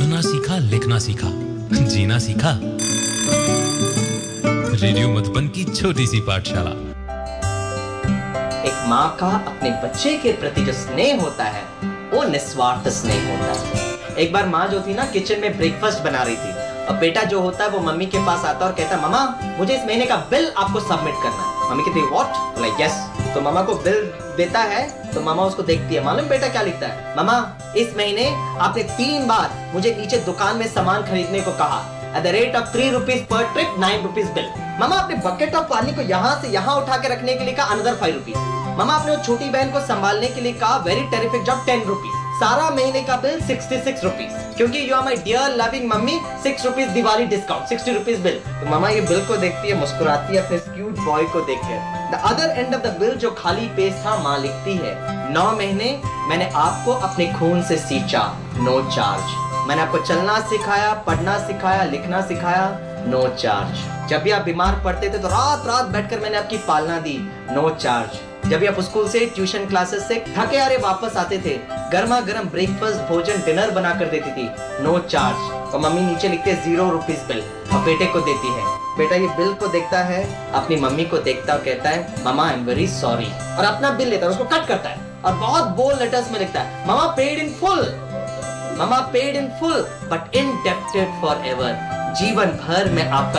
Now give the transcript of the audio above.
पढ़ना सीखा, लिखना सीखा, जीना सीखा। रेडियो मधुबन की छोटी सी पाठशाला। एक माँ का अपने बच्चे के प्रति जो स्नेह होता है वो निस्वार्थ स्नेह होता है। एक बार माँ जो थी ना किचन में ब्रेकफास्ट बना रही थी और बेटा जो होता है वो मम्मी के पास आता है और कहता है मम्मा मुझे इस महीने का बिल आपको सबमिट करना है। मम्मी कहती है व्हाट? Like yes. तो मामा को बिल देता है तो मामा उसको देखती है। मालूम बेटा क्या लिखता है? मामा इस महीने आपने 3 बार मुझे नीचे दुकान में सामान खरीदने को कहा at the rate of 3 rupees per trip, 9 rupees bill। मामा अपने बकेट ऑफ पानी को यहाँ से यहाँ उठा के रखने के लिए कहा another 5 rupees। मामा अपने छोटी बहन को संभालने के लिए कहा वेरी टेरिफिक जॉब 10 rupees। सारा महीने का बिल 66 rupees क्योंकि you are my dear loving mummy 6 rupees Diwali discount 60 rupees bill. तो मामा ये बिल को देखती है, मुस्कुराती है अपने क्यूट बॉय को देखकर। The other end of the bill जो खाली पेज था माँ लिखती है 9 महीने मैंने आपको अपने खून से सींचा, नो चार्ज। मैंने आपको चलना सिखाया, पढ़ना सिखाया, लिखना सिखाया, नो चार्ज। जब भी आप बीमार पड़ते थे तो रात रात बैठकर मैंने आपकी पालना दी, नो चार्ज। जब भी आप स्कूल से ट्यूशन क्लासेस से थके हारे वापस आते थे गर्मा गर्म ब्रेकफास्ट भोजन डिनर बना कर देती थी, नो चार्ज। और मम्मी नीचे लिखते 0 rupees बिल और बेटे को देती है। बेटा ये बिल को देखता है, अपनी मम्मी को देखता और कहता है मामा आई एम वेरी सॉरी और अपना बिल लेता है, उसको कट करता है और बहुत बोल्ड लेटर्स में लिखता है मामा paid in full, mama paid in full but indebted for ever. जीवन भर मैं आपका